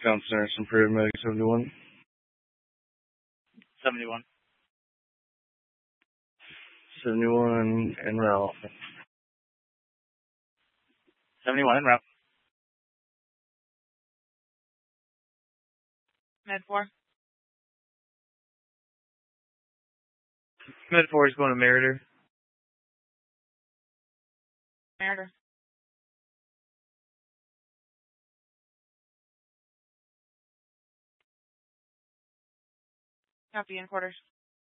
Wisconsin Nurse Improved Medic 71. 71. 71 en route. 71 en route. Med 4. Med 4 is going to Meritor. Meritor. Copy in quarters.